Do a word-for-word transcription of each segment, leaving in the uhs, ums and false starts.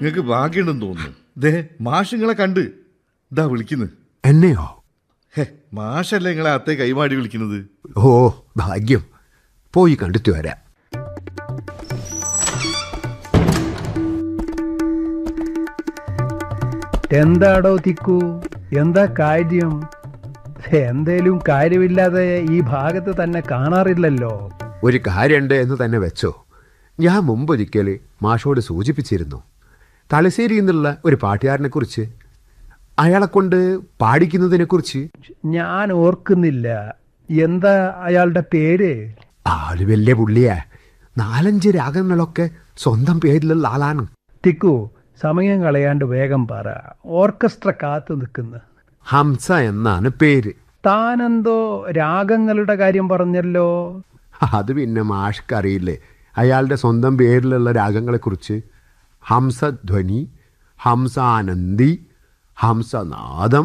നിങ്ങൾക്ക് ഭാഗ്യമുണ്ടെന്ന് തോന്നുന്നു. ദേ മാഷിങ്ങളെ കണ്ട് ഇതാ വിളിക്കുന്നു. എന്നെയോ? ഹേ, മാഷല്ലേ നിങ്ങളെ അത്തേ കൈമാടി വിളിക്കുന്നത്. ഓ ഭാഗ്യം. പോയി കണ്ടിട്ട് വരാം. എന്താടോ തിക്കു, എന്താ കാര്യം? എന്തേലും കാര്യമില്ലാതെ ഈ ഭാഗത്ത് തന്നെ കാണാറില്ലല്ലോ. ഒരു കാര്യമുണ്ട് എന്ന് തന്നെ വെച്ചോ. ഞാൻ മുമ്പൊരിക്കൽ മാഷോട് സൂചിപ്പിച്ചിരുന്നു, തലശ്ശേരിയിൽ നിന്നുള്ള ഒരു പാട്ടുകാരനെ കുറിച്ച്, അയാളെ കൊണ്ട് പാടിക്കുന്നതിനെ കുറിച്ച്. ഞാൻ ഓർക്കുന്നില്ല. എന്താ അയാളുടെ പേര്? ആള് വലിയ പുള്ളിയാ. നാലഞ്ച് രാഗങ്ങളൊക്കെ സ്വന്തം പേരിലുള്ള ആളാണ്. തിക്കു, സമയം കളയാണ്ട് വേഗം പറ. ഓർക്കസ്ട്ര കാത്തു നിൽക്കുന്നു. ഹംസ എന്നാണ് പേര്. താനെന്തോ രാഗങ്ങളുടെ കാര്യം പറഞ്ഞല്ലോ. അത് പിന്നെ മാഷ്ക്ക് അറിയില്ലേ അയാളുടെ സ്വന്തം പേരിലുള്ള രാഗങ്ങളെക്കുറിച്ച്? ഹംസധ്വനി, ഹംസാനന്ദി, ഹംസനാദം.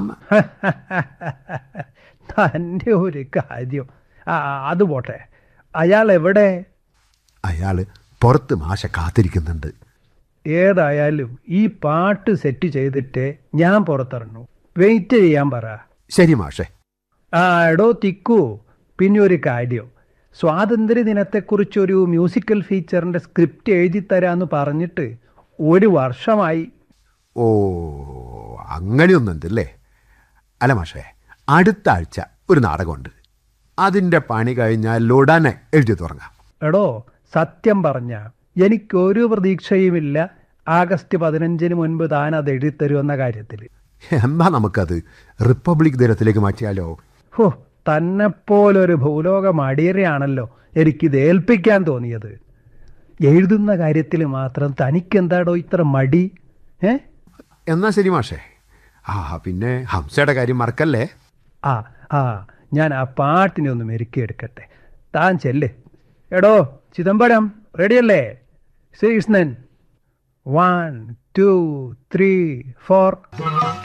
തൻ്റെ ഒരു കാര്യം. ആ അത് പോട്ടെ. അയാൾ എവിടെ? അയാൾ പുറത്ത് മാഷ കാത്തിരിക്കുന്നുണ്ട്. ഏതായാലും ഈ പാട്ട് സെറ്റ് ചെയ്തിട്ട് ഞാൻ പുറത്തിറങ്ങു. വെയിറ്റ് ചെയ്യാൻ പറ. ശരി മാഷേ. ആ എടോ തിക്കു, പിന്നെ ഒരു കാര്യം. സ്വാതന്ത്ര്യ ദിനത്തെക്കുറിച്ചൊരു മ്യൂസിക്കൽ ഫീച്ചറിൻ്റെ സ്ക്രിപ്റ്റ് എഴുതി തരാമെന്ന് പറഞ്ഞിട്ട് ഒരു വർഷമായി. ഓ അങ്ങനെയൊന്നുണ്ടല്ലേ? അല്ല മാഷേ, അടുത്ത ആഴ്ച ഒരു നാടകമുണ്ട്. അതിൻ്റെ പണി കഴിഞ്ഞാൽ ഉടനെ എഴുതി തുടങ്ങാം. എടോ സത്യം പറഞ്ഞ എനിക്കൊരു പ്രതീക്ഷയുമില്ല ആഗസ്റ്റ് പതിനഞ്ചിന് മുൻപ് താൻ അത് എഴുതിത്തരുമെന്ന കാര്യത്തിൽ. എന്താ നമുക്കത് റിപ്പബ്ലിക് ദിനത്തിലേക്ക് മാറ്റിയാലോ? ഹോ, തന്നെപ്പോലൊരു ഭൂലോക മടിയരെയാണല്ലോ എനിക്കിത് ഏൽപ്പിക്കാൻ തോന്നിയത്. എഴുതുന്ന കാര്യത്തിൽ മാത്രം തനിക്കെന്താടോ ഇത്ര മടി? ഏ എന്നാ ശരി മാഷേ. ആ പിന്നെ ഹംസയുടെ കാര്യം മറക്കല്ലേ. ആ ആ ഞാൻ ആ പാട്ടിനെ ഒന്ന് മെരുക്കിയെടുക്കട്ടെ. താൻ ചെല്ല്. എടോ ചിദംബരം, റെഡിയല്ലേ? Sreekrishnan, one two three four.